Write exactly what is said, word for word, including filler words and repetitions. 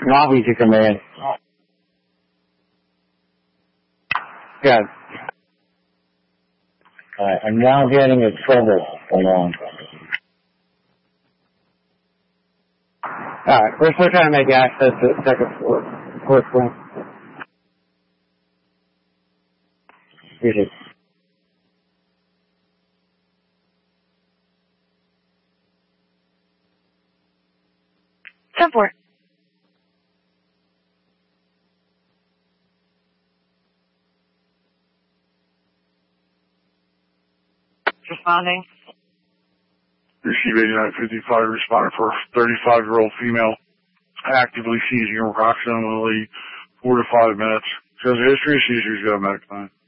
lobby to come in. Good. Alright, I'm now getting a trouble along. Alright, we're still trying to make access to the second floor. Fourth floor. Here's it. ten four. Responding. Receive eighty-nine fifty-five, responding for a thirty-five-year-old female, actively seizing approximately four to five minutes. She has a history of seizures, got a medic line.